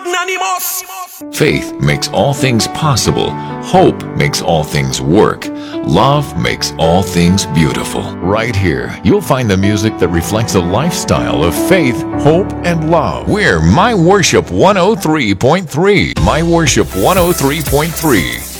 magnanimous. Faith makes all things possible. Hope makes all things work. Love makes all things beautiful. Right here, you'll find the music that reflects a lifestyle of faith, hope, and love. We're My Worship 103.3. My Worship 103.3.